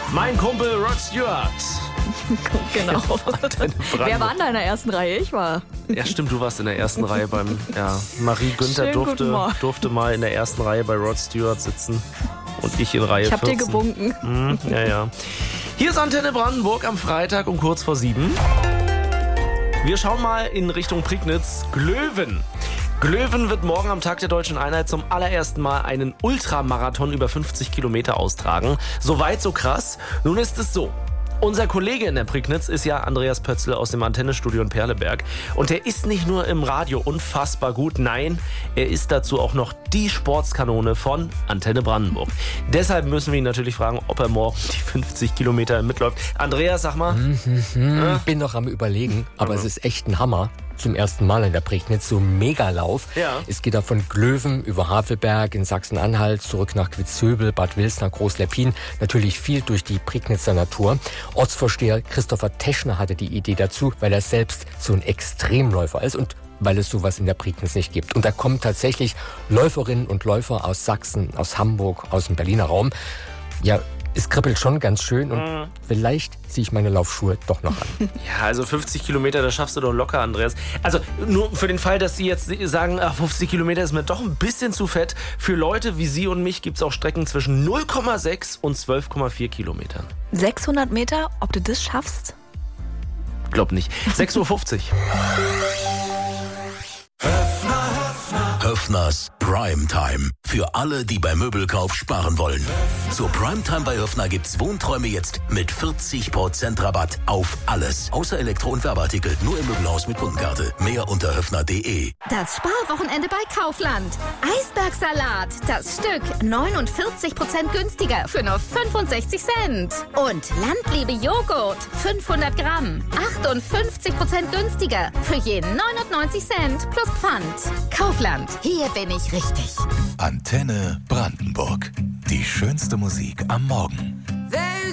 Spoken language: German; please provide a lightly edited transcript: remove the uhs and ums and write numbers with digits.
Mein Kumpel Rod Stewart. Genau. Wer war denn da in der ersten Reihe? Ich war. Ja, stimmt, du warst in der ersten Reihe Marie Günther durfte mal in der ersten Reihe bei Rod Stewart sitzen. Und ich in Reihe 14. Ich hab dir gewunken. Ja. Hier ist Antenne Brandenburg am Freitag um kurz vor 7. Wir schauen mal in Richtung Prignitz. Glöwen. Glöwen wird morgen am Tag der Deutschen Einheit zum allerersten Mal einen Ultramarathon über 50 Kilometer austragen. So weit, so krass. Nun ist es so. Unser Kollege in der Prignitz ist ja Andreas Pötzl aus dem Antennestudio in Perleberg. Und er ist nicht nur im Radio unfassbar gut, nein, er ist dazu auch noch die Sportskanone von Antenne Brandenburg. Deshalb müssen wir ihn natürlich fragen, ob er morgen die 50 Kilometer mitläuft. Andreas, sag mal. Bin noch am Überlegen, aber es ist echt ein Hammer. Zum ersten Mal in der Prignitz, so ein Megalauf. Ja. Es geht da von Glöwen über Havelberg in Sachsen-Anhalt, zurück nach Quitzhöbel, Bad Wilsner, Groß-Leppin. Natürlich viel durch die Prignitzer Natur. Ortsvorsteher Christopher Teschner hatte die Idee dazu, weil er selbst so ein Extremläufer ist und weil es sowas in der Prignitz nicht gibt. Und da kommen tatsächlich Läuferinnen und Läufer aus Sachsen, aus Hamburg, aus dem Berliner Raum. Ja, es kribbelt schon ganz schön und vielleicht ziehe ich meine Laufschuhe doch noch an. Ja, also 50 Kilometer, das schaffst du doch locker, Andreas. Also nur für den Fall, dass Sie jetzt sagen, 50 Kilometer ist mir doch ein bisschen zu fett. Für Leute wie Sie und mich gibt es auch Strecken zwischen 0,6 und 12,4 Kilometern. 600 Meter, ob du das schaffst? Glaub nicht. 6:50 Uhr. Höffners Primetime. Für alle, die beim Möbelkauf sparen wollen. Zur Primetime bei Höffner gibt's Wohnträume jetzt mit 40% Rabatt auf alles. Außer Elektro- und Werbeartikel. Nur im Möbelhaus mit Kundenkarte. Mehr unter höffner.de. Das Sparwochenende bei Kaufland. Eisbergsalat. Das Stück 49% günstiger für nur 65 Cent. Und Landliebe Joghurt. 500 Gramm. 58% günstiger für je 99 Cent plus Pfand. Kaufland. Hier bin ich richtig. Antenne Brandenburg. Die schönste Musik am Morgen.